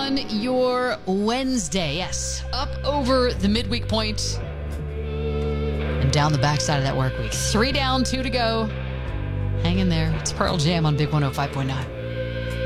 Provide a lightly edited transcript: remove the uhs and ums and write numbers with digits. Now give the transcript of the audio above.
on your Wednesday. Yes, up over the midweek point and down the backside of that work week. 3 down, 2 to go. Hang in there. It's Pearl Jam on Big 105.9.